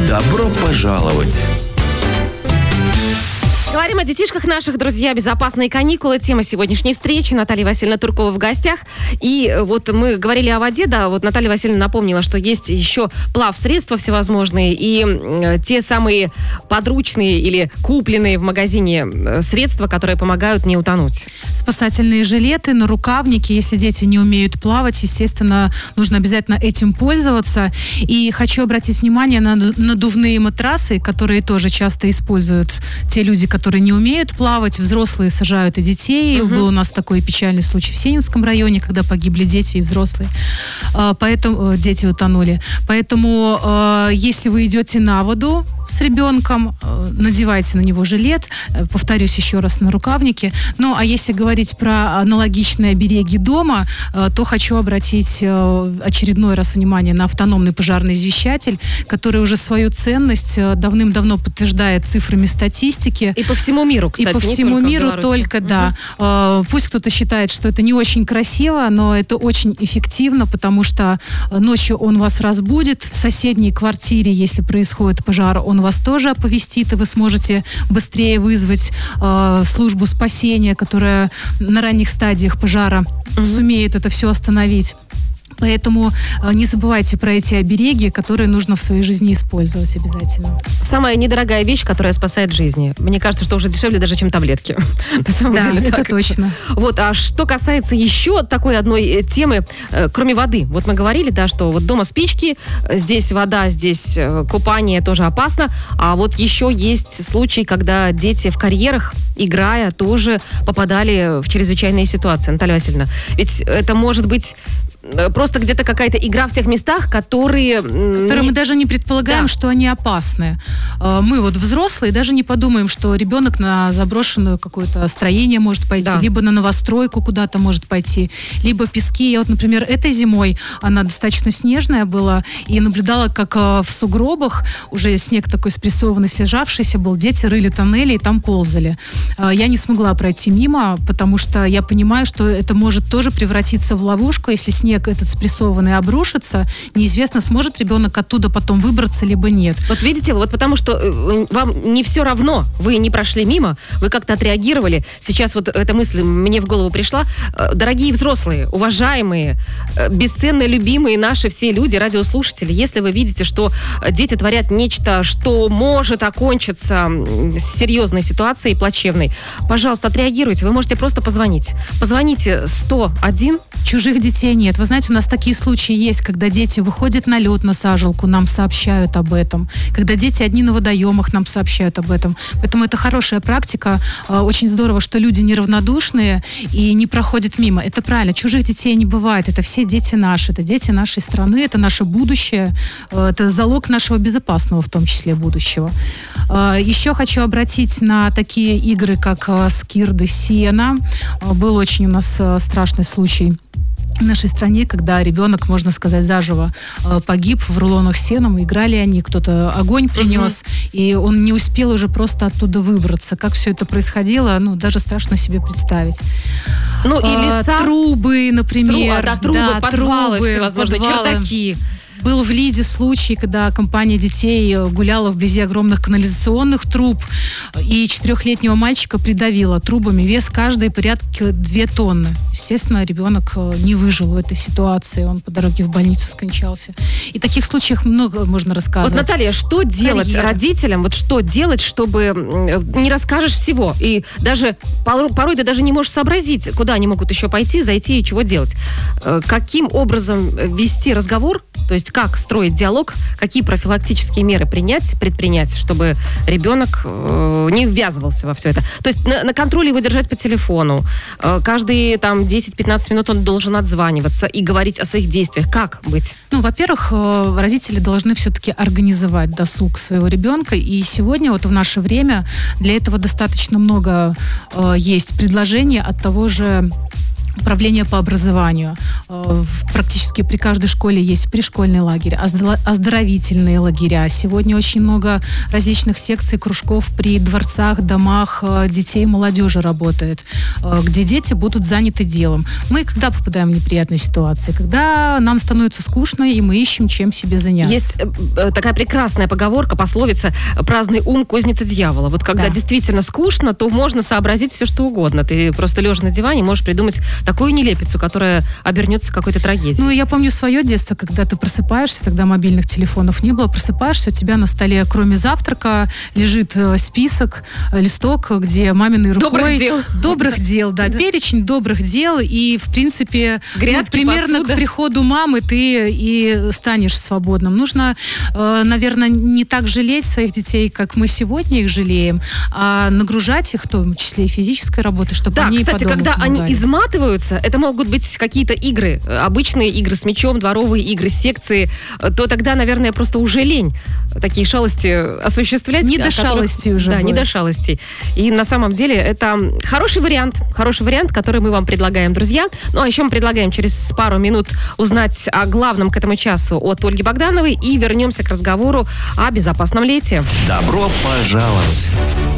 Добро пожаловать! Говорим о детишках наших, друзья. Безопасные каникулы. Тема сегодняшней встречи. Наталья Васильевна Туркова в гостях. И вот мы говорили о воде, да, вот Наталья Васильевна напомнила, что есть еще плавсредства всевозможные и те самые подручные или купленные в магазине средства, которые помогают не утонуть. Спасательные жилеты, нарукавники. Если дети не умеют плавать, естественно, нужно обязательно этим пользоваться. И хочу обратить внимание на надувные матрасы, которые тоже часто используют те люди, которые не умеют плавать. Взрослые сажают и детей. Был у нас такой печальный случай в Сенинском районе, когда погибли дети и взрослые. Поэтому дети утонули. Поэтому, если вы идете на воду с ребенком, надевайте на него жилет. Повторюсь еще раз, на рукавники. Ну, а если говорить про аналогичные обереги дома, то хочу обратить очередной раз внимание на автономный пожарный извещатель, который уже свою ценность давным-давно подтверждает цифрами статистики. И по всему миру, кстати. И по всему миру только, да. Пусть кто-то считает, что это не очень красиво, но это очень эффективно, потому что ночью он вас разбудит. В соседней квартире, если происходит пожар, он вас тоже оповестит, и вы сможете быстрее вызвать службу спасения, которая на ранних стадиях пожара сумеет это все остановить. Поэтому не забывайте про эти обереги, которые нужно в своей жизни использовать обязательно. Самая недорогая вещь, которая спасает жизни. Мне кажется, что уже дешевле даже, чем таблетки. На самом деле, это так. Точно. Вот, а что касается еще такой одной темы, кроме воды. Вот мы говорили, да, что вот дома спички, здесь вода, здесь купание тоже опасно. А вот еще есть случаи, когда дети в карьерах, играя, тоже попадали в чрезвычайные ситуации. Наталья Васильевна, ведь это может быть просто где-то какая-то игра в тех местах, которые мы даже не предполагаем, что они опасны. Мы вот взрослые даже не подумаем, что ребенок на заброшенное какое-то строение может пойти, либо на новостройку куда-то может пойти, либо пески. Я вот, например, этой зимой, она достаточно снежная была, и наблюдала, как в сугробах, уже снег такой спрессованный, слежавшийся был, дети рыли тоннели и там ползали. Я не смогла пройти мимо, потому что я понимаю, что это может тоже превратиться в ловушку, если снег этот спрессованный обрушится, неизвестно, сможет ребенок оттуда потом выбраться, либо нет. Вот видите, вот потому что вам не все равно, вы не прошли мимо, вы как-то отреагировали. Сейчас вот эта мысль мне в голову пришла. Дорогие взрослые, уважаемые, бесценные, любимые наши все люди, радиослушатели, если вы видите, что дети творят нечто, что может окончиться серьезной ситуацией, плачевной, пожалуйста, отреагируйте. Вы можете просто позвонить. Позвоните 101. Чужих детей нет. Вы знаете, у нас такие случаи есть, когда дети выходят на лед, на сажалку, нам сообщают об этом. Когда дети одни на водоемах, нам сообщают об этом. Поэтому это хорошая практика. Очень здорово, что люди неравнодушные и не проходят мимо. Это правильно. Чужих детей не бывает. Это все дети наши. Это дети нашей страны. Это наше будущее. Это залог нашего безопасного, в том числе, будущего. Еще хочу обратить на такие игры, как скирды сена. Был очень у нас страшный случай в нашей стране, когда ребенок, можно сказать, заживо погиб в рулонах сеном. Играли они, кто-то огонь принес, и он не успел уже просто оттуда выбраться. Как все это происходило, даже страшно себе представить. Ну, и леса. Трубы, например. Трубы, подвалы, всевозможные, чердаки. Был в Лиде случай, когда компания детей гуляла вблизи огромных канализационных труб, и 4-летнего мальчика придавило трубами. Вес каждой порядка 2 тонны. Естественно, ребенок не выжил в этой ситуации. Он по дороге в больницу скончался. И таких случаев много можно рассказывать. Вот, Наталья, что делать родителям? Вот что делать, чтобы не расскажешь всего? И даже порой ты даже не можешь сообразить, куда они могут еще пойти, зайти и чего делать. Каким образом вести разговор? То есть как строить диалог, какие профилактические меры предпринять, чтобы ребенок не ввязывался во все это. То есть на контроле его держать по телефону. Каждые 10-15 минут он должен отзваниваться и говорить о своих действиях. Как быть? Во-первых, родители должны все-таки организовать досуг своего ребенка. И сегодня, вот в наше время, для этого достаточно много есть предложений от того же управление по образованию. Практически при каждой школе есть пришкольный лагерь, оздоровительные лагеря. Сегодня очень много различных секций, кружков при дворцах, домах детей и молодежи работает, где дети будут заняты делом. Мы когда попадаем в неприятные ситуации? Когда нам становится скучно, и мы ищем, чем себе заняться. Есть такая прекрасная поговорка, пословица «праздный ум, кузница дьявола». Вот когда действительно скучно, то можно сообразить все, что угодно. Ты просто лежа на диване можешь придумать такую нелепицу, которая обернется какой-то трагедией. Ну, я помню свое детство, когда ты просыпаешься, тогда мобильных телефонов не было, просыпаешься, у тебя на столе, кроме завтрака, лежит список, листок, где маминой рукой... Добрых дел, да. Перечень добрых дел, и, в принципе, примерно к приходу мамы ты и станешь свободным. Нужно, наверное, не так жалеть своих детей, как мы сегодня их жалеем, а нагружать их, в том числе и физической работой, чтобы они кстати, по дому когда помогали. они изматываются, это могут быть какие-то игры, обычные игры с мячом, дворовые игры, секции, то тогда, наверное, просто уже лень такие шалости осуществлять. Не до шалостей уже. Да, не до шалостей. И на самом деле это хороший вариант, который мы вам предлагаем, друзья. Ну, а еще мы предлагаем через пару минут узнать о главном к этому часу от Ольги Богдановой и вернемся к разговору о безопасном лете. Добро пожаловать!